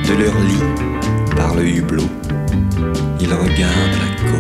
de leur lit par le hublot, ils regardent la côte.